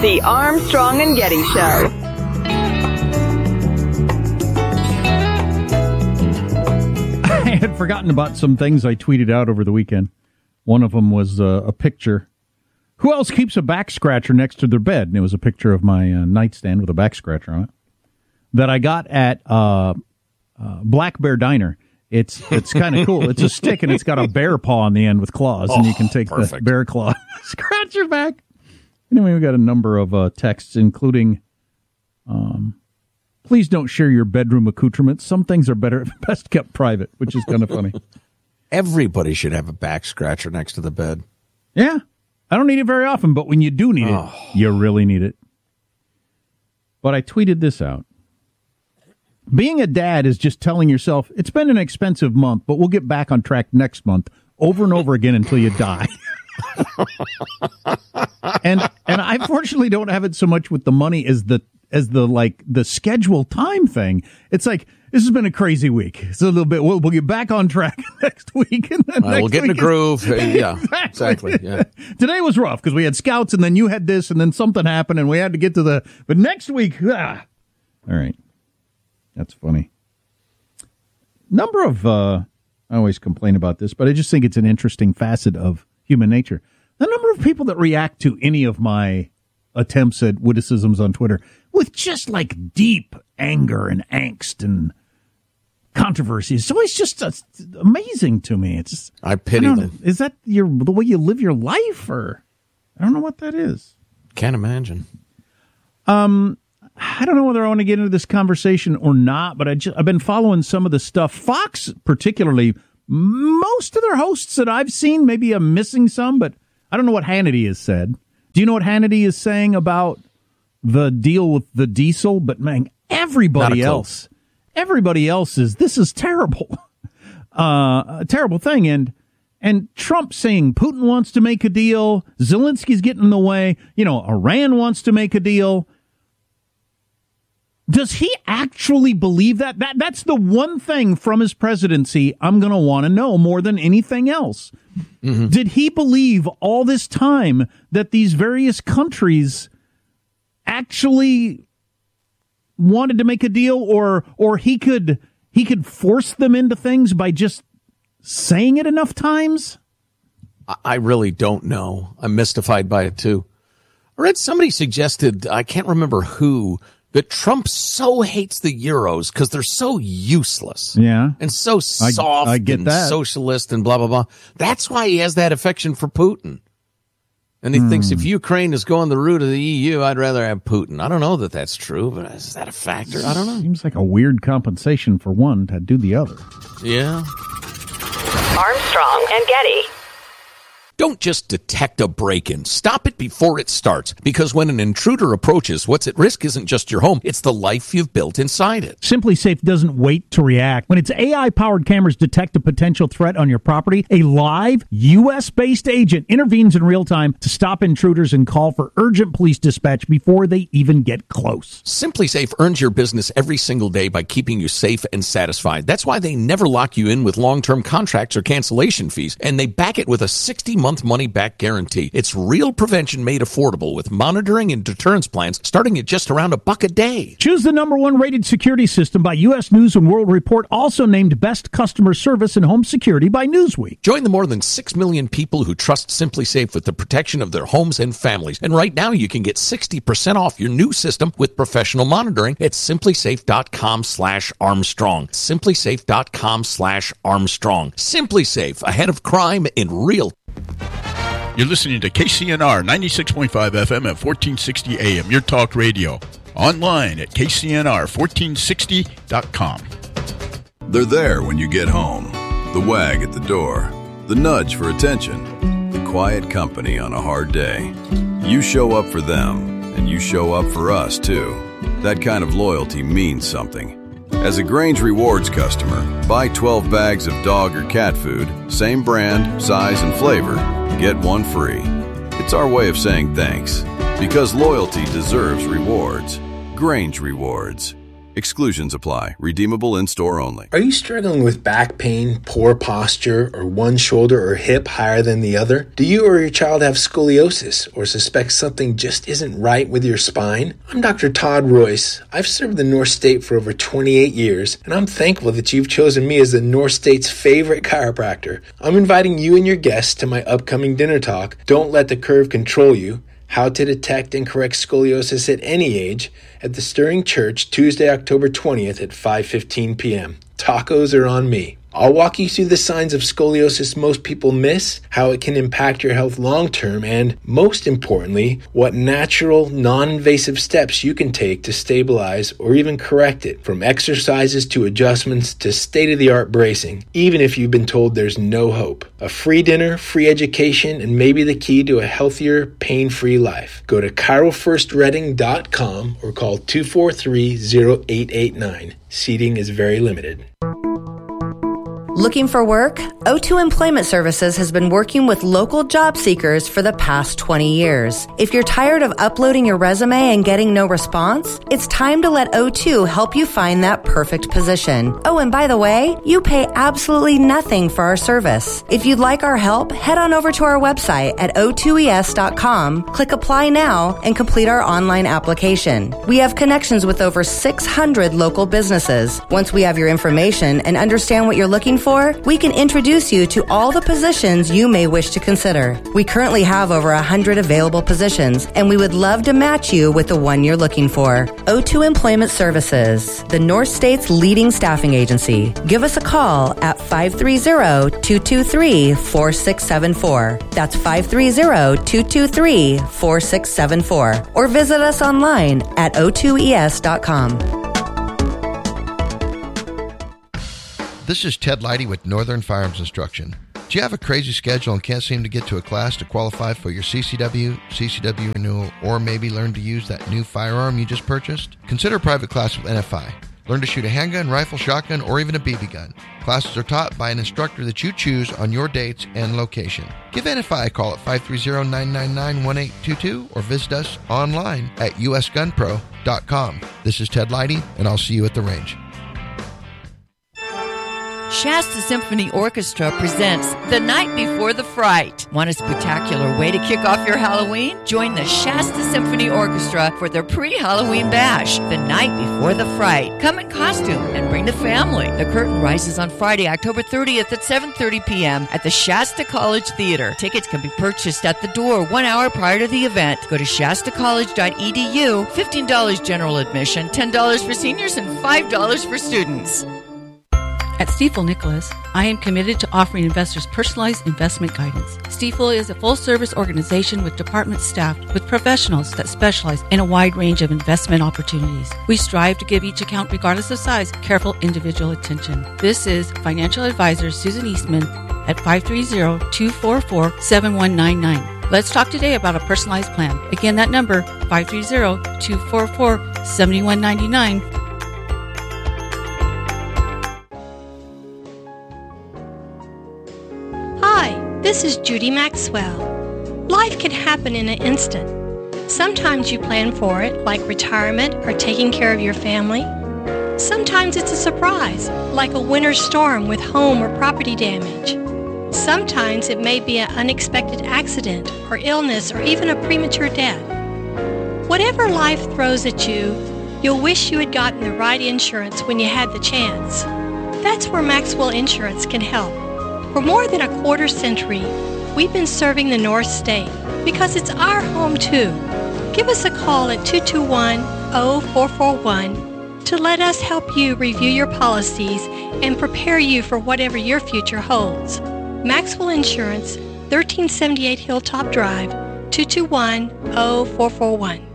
The Armstrong and Getty Show. I had forgotten about some things I tweeted out over the weekend. One of them was a picture. Who else keeps a back scratcher next to their bed? And it was a picture of my nightstand with a back scratcher on it that I got at Black Bear Diner. It's kind of cool. It's a stick, and it's got a bear paw on the end with claws, and you can take the bear claw, scratch your back. Anyway, we got a number of texts, including, please don't share your bedroom accoutrements. Some things are best kept private, which is kind of funny. Everybody should have a back scratcher next to the bed. Yeah. I don't need it very often, but when you do need it, you really need it. But I tweeted this out. Being a dad is just telling yourself, it's been an expensive month, but we'll get back on track next month, over and over again until you die. and I fortunately don't have it so much with the money as the schedule time thing. It's like, this has been a crazy week. It's a little bit, we'll get back on track next week. And then we'll get in the groove. Yeah, exactly. Yeah. Today was rough because we had scouts, and then you had this, and then something happened, and we had to get to but next week, All right. That's funny. Number of, I always complain about this, but I just think it's an interesting facet of human nature. The number of people that react to any of my attempts at witticisms on Twitter with just like deep anger and angst and controversy. It's always just amazing to me. It's just, I pity them. Is that the way you live your life, or I don't know what that is. Can't imagine. I don't know whether I want to get into this conversation or not, but I've been following some of the stuff. Fox, particularly, most of their hosts that I've seen, maybe I'm missing some, but I don't know what Hannity has said. Do you know what Hannity is saying about the deal with the diesel? But man, everybody else is, this is terrible. A terrible thing. And Trump saying Putin wants to make a deal. Zelensky's getting in the way. Iran wants to make a deal. Does he actually believe that? That's the one thing from his presidency I'm going to want to know more than anything else. Mm-hmm. Did he believe all this time that these various countries actually wanted to make a deal, or he could force them into things by just saying it enough times? I really don't know. I'm mystified by it too. I read somebody suggested, I can't remember who, that Trump so hates the Euros because they're so useless. Yeah. And so soft I get and that. Socialist and blah, blah, blah. That's why he has that affection for Putin. And he thinks if Ukraine is going the route of the EU, I'd rather have Putin. I don't know that that's true, but is that a factor? I don't know. Seems like a weird compensation for one to do the other. Yeah. Armstrong and Getty. Don't just detect a break-in. Stop it before it starts. Because when an intruder approaches, what's at risk isn't just your home, it's the life you've built inside it. SimpliSafe doesn't wait to react. When its AI-powered cameras detect a potential threat on your property, a live, U.S.-based agent intervenes in real time to stop intruders and call for urgent police dispatch before they even get close. SimpliSafe earns your business every single day by keeping you safe and satisfied. That's why they never lock you in with long-term contracts or cancellation fees, and they back it with a 60-month money-back guarantee. It's real prevention made affordable with monitoring and deterrence plans starting at just around $1 a day. Choose the #1 rated security system by U.S. News & World Report, also named Best Customer Service in Home Security by Newsweek. Join the more than 6 million people who trust SimpliSafe with the protection of their homes and families. And right now you can get 60% off your new system with professional monitoring at SimpliSafe.com/Armstrong. SimpliSafe.com/Armstrong. SimpliSafe, ahead of crime in real. You're listening to KCNR 96.5 FM at 1460 AM, your talk radio. Online at KCNR1460.com. They're there when you get home. The wag at the door. The nudge for attention. The quiet company on a hard day. You show up for them, and you show up for us, too. That kind of loyalty means something. As a Grange Rewards customer, buy 12 bags of dog or cat food, same brand, size, and flavor, get one free. It's our way of saying thanks, because loyalty deserves rewards. Grange Rewards. Exclusions apply. Redeemable in-store only. Are you struggling with back pain, poor posture, or one shoulder or hip higher than the other? Do you or your child have scoliosis or suspect something just isn't right with your spine? I'm Dr. Todd Royce. I've served the North State for over 28 years, and I'm thankful that you've chosen me as the North State's favorite chiropractor. I'm inviting you and your guests to my upcoming dinner talk, Don't Let the Curve Control You, How to Detect and Correct Scoliosis at Any Age, at the Stirring Church, Tuesday, October 20th at 5:15 p.m. Tacos are on me. I'll walk you through the signs of scoliosis most people miss, how it can impact your health long-term, and, most importantly, what natural, non-invasive steps you can take to stabilize or even correct it, from exercises to adjustments to state-of-the-art bracing, even if you've been told there's no hope. A free dinner, free education, and maybe the key to a healthier, pain-free life. Go to ChiroFirstReading.com or call 243-0889. Seating is very limited. Looking for work? O2 Employment Services has been working with local job seekers for the past 20 years. If you're tired of uploading your resume and getting no response, it's time to let O2 help you find that perfect position. Oh, and by the way, you pay absolutely nothing for our service. If you'd like our help, head on over to our website at o2es.com, click Apply Now, and complete our online application. We have connections with over 600 local businesses. Once we have your information and understand what you're looking for, we can introduce you to all the positions you may wish to consider. We currently have over 100 available positions, and we would love to match you with the one you're looking for. O2 Employment Services, the North State's leading staffing agency. Give us a call at 530-223-4674. That's 530-223-4674. Or visit us online at o2es.com. This is Ted Leidy with Northern Firearms Instruction. Do you have a crazy schedule and can't seem to get to a class to qualify for your CCW renewal, or maybe learn to use that new firearm you just purchased? Consider a private class with NFI. Learn to shoot a handgun, rifle, shotgun, or even a BB gun. Classes are taught by an instructor that you choose on your dates and location. Give NFI a call at 530-999-1822 or visit us online at usgunpro.com. This is Ted Leidy, and I'll see you at the range. Shasta Symphony Orchestra presents The Night Before the Fright. Want a spectacular way to kick off your Halloween? Join the Shasta Symphony Orchestra for their pre-Halloween bash, The Night Before the Fright. Come in costume and bring the family. The curtain rises on Friday, October 30th at 7:30 p.m. at the Shasta College Theater. Tickets can be purchased at the door 1 hour prior to the event. Go to shastacollege.edu. $15 general admission, $10 for seniors, and $5 for students. At Stifel Nicholas, I am committed to offering investors personalized investment guidance. Stifel is a full-service organization with departments staffed with professionals that specialize in a wide range of investment opportunities. We strive to give each account, regardless of size, careful individual attention. This is financial advisor Susan Eastman at 530-244-7199. Let's talk today about a personalized plan. Again, that number, 530-244-7199. This is Judy Maxwell. Life can happen in an instant. Sometimes you plan for it, like retirement or taking care of your family. Sometimes it's a surprise, like a winter storm with home or property damage. Sometimes it may be an unexpected accident or illness or even a premature death. Whatever life throws at you, you'll wish you had gotten the right insurance when you had the chance. That's where Maxwell Insurance can help. For more than a quarter century, we've been serving the North State because it's our home too. Give us a call at 221-0441 to let us help you review your policies and prepare you for whatever your future holds. Maxwell Insurance, 1378 Hilltop Drive, 221-0441.